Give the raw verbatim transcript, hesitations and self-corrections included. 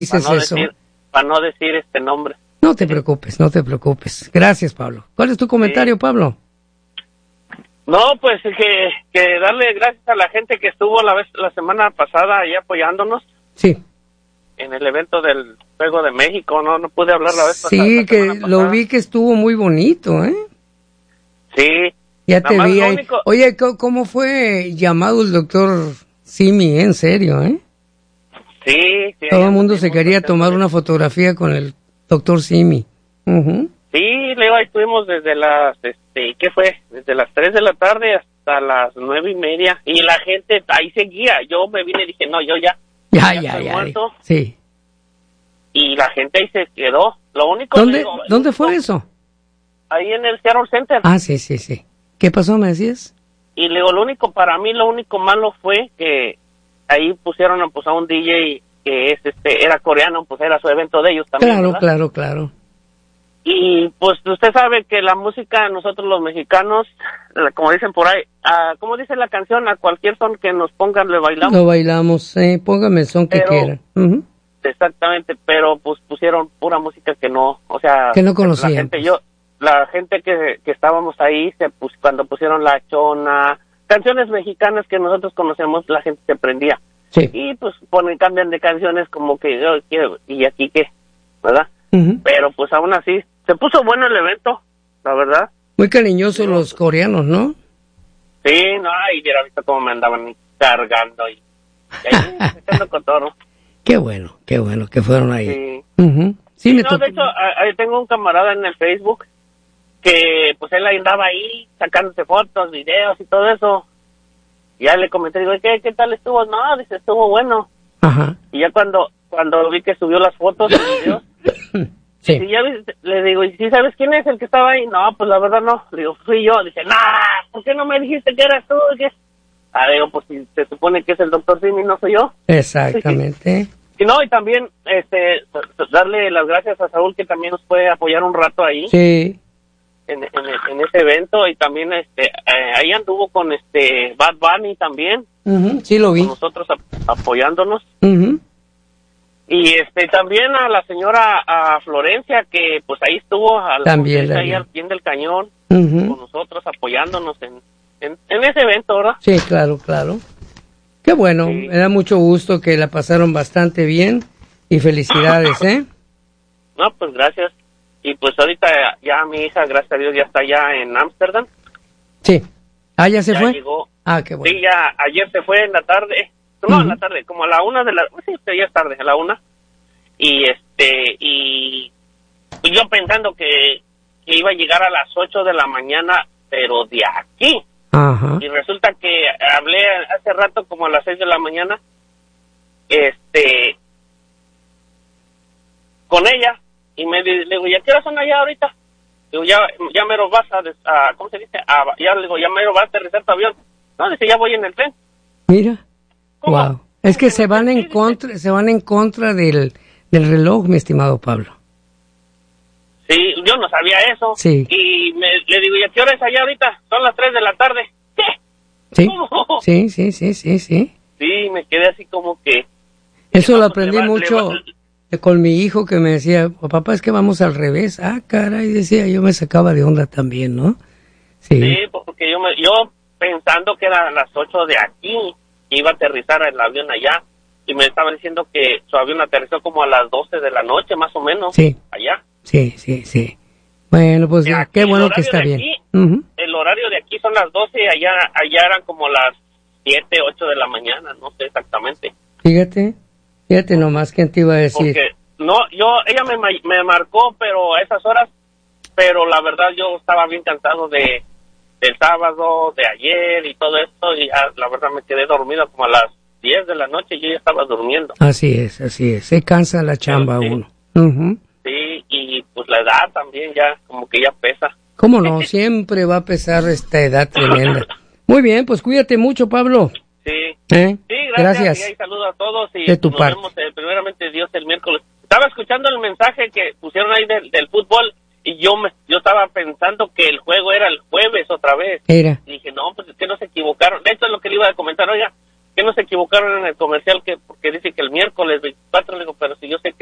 dices para no eso. Decir, para no decir este nombre. No te preocupes, no te preocupes. Gracias, Pablo. ¿Cuál es tu comentario, sí. Pablo? No, pues que, que darle gracias a la gente que estuvo la vez la semana pasada ahí apoyándonos. Sí. En el evento del Juego de México, no no pude hablar la vez sí, pasada. Sí, que lo vi que estuvo muy bonito, ¿eh? Sí. Ya te vi ahí. Único... Oye, ¿cómo fue llamado el doctor Simi? En serio, ¿eh? Sí, sí. Todo el mundo se quería tomar una fotografía con el doctor Simi. Uh-huh. Sí, Leo, ahí estuvimos desde las, este, ¿qué fue? Desde las tres de la tarde hasta las nueve y media. Y la gente ahí seguía. Yo me vine y dije, no, yo ya. Ya, ya, ya. ya muerto. Sí. Y la gente ahí se quedó. Lo único. ¿Dónde, digo, ¿dónde único, fue eso? Ahí en el Seattle Center. Ah, sí, sí, sí. ¿Qué pasó, me decías? Y luego, lo único, para mí, lo único malo fue que ahí pusieron pues, a un D J que es este era coreano, pues era su evento de ellos también. Claro, ¿verdad? claro, claro. Y pues usted sabe que la música, nosotros los mexicanos, como dicen por ahí, a, como dice la canción, a cualquier son que nos pongan le bailamos. Lo bailamos, eh, póngame el son que pero, quieran. Uh-huh. Exactamente, pero pues pusieron pura música que no, o sea, que no conocían. La gente, pues. yo, la gente que, que estábamos ahí, se pues, cuando pusieron La Chona, canciones mexicanas que nosotros conocemos, la gente se prendía. Sí. Y pues ponen, cambian de canciones como que yo quiero, y aquí qué, ¿verdad? Uh-huh. Pero pues aún así, se puso bueno el evento, la verdad. Muy cariñosos no, los coreanos, ¿no? Sí, no, y hubiera visto cómo me andaban cargando y, y ahí echando cotorro. Qué bueno, qué bueno que fueron ahí. Sí, uh-huh. sí, sí me no, tocó. de hecho, ahí tengo un camarada en el Facebook que pues él andaba ahí sacándose fotos, videos y todo eso. Y ya le comenté, digo, ¿qué, qué tal estuvo? No, dice, estuvo bueno. Ajá. Y ya cuando cuando vi que subió las fotos y videos, sí. y ya vi, le digo, ¿y si sabes quién es el que estaba ahí? No, pues la verdad no. Le digo, fui yo. Dice, no, ¿por qué no me dijiste que eras tú? ¿Qué? Ah, digo, pues si se supone que es el doctor Simi, no soy yo. Exactamente. Y no, y también este darle las gracias a Saúl, que también nos puede apoyar un rato ahí. Sí. En, en, en ese evento, y también este eh, ahí anduvo con este Bad Bunny también. Uh-huh. Sí, lo vi. Con nosotros a, apoyándonos. Uh-huh. Y este también a la señora a Florencia, que pues ahí estuvo al, también, ahí al pie del cañón, uh-huh. con nosotros apoyándonos en, en, en ese evento, ¿verdad? Sí, claro, claro. Qué bueno, sí. Me da mucho gusto que la pasaron bastante bien y felicidades, ¿eh? No, pues gracias. Y pues ahorita ya mi hija, gracias a Dios, ya está allá en Ámsterdam. Sí. Ah, ¿ya se ya fue? Llegó. Ah, qué bueno. Sí, ya ayer se fue en la tarde. No, uh-huh. en la tarde, como a la una de la... Sí, ya es tarde, a la una. Y este, y pues yo pensando que, que iba a llegar a las ocho de la mañana, pero de aquí. Ajá. Y resulta que hablé hace rato como a las seis de la mañana, este, con ella, y me le digo, ¿ya qué hora son allá ahorita? Digo, ya, ya mero vas a, a ¿cómo se dice? A, ya le digo, ya mero vas a aterrizar tu avión. No, dice, ya voy en el tren. Mira. ¿Cómo? Wow. Es que se van en contra, se van en contra del, del reloj, mi estimado Pablo. Sí, yo no sabía eso. Sí. Y me, le digo, ¿y a qué hora es allá ahorita? Son las tres de la tarde. ¿Qué? Sí. ¿Cómo? Sí, sí, sí, sí, sí. Sí, me quedé así como que... Eso que lo no, pues, aprendí le va, mucho le va, con mi hijo, que me decía, papá, es que vamos al revés. Ah, caray, decía, yo me sacaba de onda también, ¿no? Sí. Sí, porque yo, me, yo pensando que eran las ocho de aquí, que iba a aterrizar el avión allá, y me estaba diciendo que su avión aterrizó como a las doce de la noche, más o menos, sí. allá. Sí, sí, sí. Bueno, pues aquí, qué bueno que está bien. Aquí, uh-huh. El horario de aquí son las doce, allá allá eran como las siete, ocho de la mañana, no sé exactamente. Fíjate, fíjate nomás, ¿quién te iba a decir? Porque, no, yo, ella me, me marcó, pero a esas horas, pero la verdad yo estaba bien cansado de del sábado, de ayer y todo esto, y ya, la verdad me quedé dormido como a las diez de la noche, y yo ya estaba durmiendo. Así es, así es, se cansa la chamba sí. uno. Uh-huh. Sí, y pues la edad también ya, como que ya pesa. ¿Cómo no? Siempre va a pesar esta edad tremenda. Muy bien, pues cuídate mucho, Pablo. Sí, ¿Eh? sí, gracias. Gracias. Y ahí saludo a todos y de tu nos parte. vemos eh, primeramente Dios el miércoles. Estaba escuchando el mensaje que pusieron ahí del, del fútbol y yo me yo estaba pensando que el juego era el jueves otra vez. Era. Y dije, no, pues es que no se equivocaron. Esto es lo que le iba a comentar, oiga, que no se equivocaron en el comercial, que porque dice que el miércoles veinticuatro, le digo, pero si yo sé que